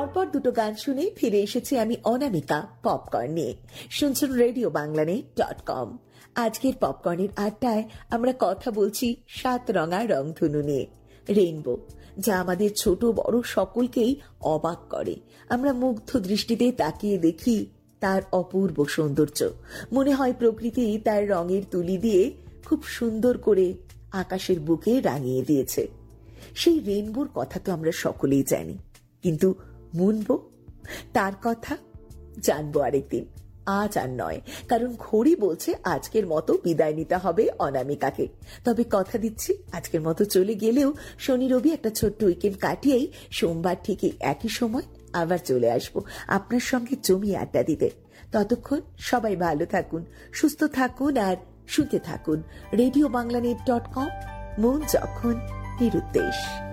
পরপর দুটো গান শুনে ফিরে এসেছি আমি অনামিকা পপকর্ন নিয়ে। শুনছেন রেডিও বাংলানেট.com। আজকের পপকর্নের আড্ডায় আমরা কথা বলছি 7 রঙা রংধনু নিয়ে, রেইনবো, যা আমাদের ছোট বড় সকলকেই অবাক করে। আমরা মুগ্ধ দৃষ্টিতে তাকিয়ে দেখি তার অপূর্ব সৌন্দর্য। মনে হয় প্রকৃতি তার রঙের তুলি দিয়ে খুব সুন্দর করে আকাশের বুকে রাঙিয়ে দিয়েছে। সেই রেইনবোর কথা তো আমরা সকলেই জানি, কিন্তু মুনবো, তার কথা জানবো আরেকদিন, আজ আর নয়, কারণ ঘড়ি বলছে আজকের মতো বিদায় নিতে হবে অনামিকাকে। তবে কথা দিচ্ছি, আজকের মতো চলে গেলেও শনি রবি একটা ছোট্ট উইকেন্ড কাটিয়েই সোমবার ঠিকই একই সময় আবার চলে আসবো আপনার সঙ্গে জমিয়ে আড্ডা দিতে। ততক্ষণ সবাই ভালো থাকুন, সুস্থ থাকুন আর শুনতে থাকুন রেডিও বাংলানেট.com। মন যখন নিরুদ্দেশ।